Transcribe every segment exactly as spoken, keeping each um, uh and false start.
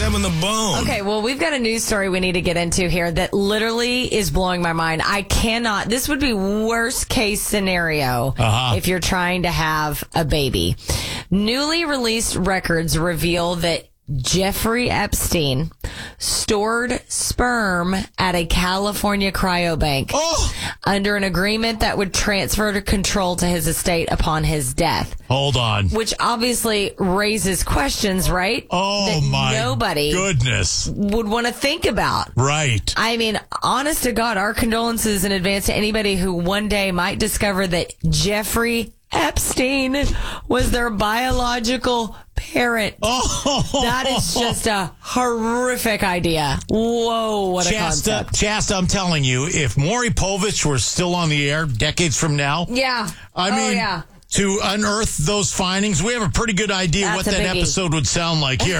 having the bone. Okay, well, we've got a news story we need to get into here that literally is blowing my mind. I cannot, this would be worst case scenario Uh-huh. if you're trying to have a baby. Newly released records reveal that Jeffrey Epstein stored sperm at a California cryobank Oh! under an agreement that would transfer control to his estate upon his death. Hold on. Which obviously raises questions, right? Oh, that my nobody goodness. would want to think about. Right. I mean, honest to God, our condolences in advance to anybody who one day might discover that Jeffrey Epstein was their biological parent. Oh, That is just a horrific idea. Whoa, what a Shasta, concept. Shasta, I'm telling you, if Maury Povich were still on the air decades from now, Yeah. I oh, mean, yeah. to unearth those findings, we have a pretty good idea That's what a that biggie. episode would sound like here.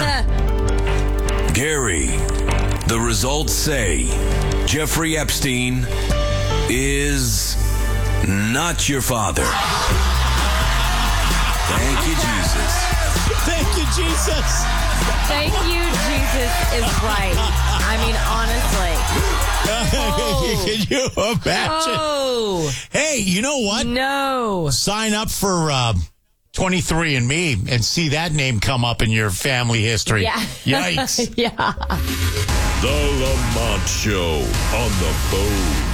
Gary, the results say Jeffrey Epstein is not your father. Thank you, Jesus. Thank you, Jesus. Thank you, Jesus is right. I mean, honestly. Can you imagine? Oh, Hey, you know what? no. Sign up for uh, twenty-three and me and see that name come up in your family history. Yeah. Yikes. Yeah. The Lamont Show on the phone.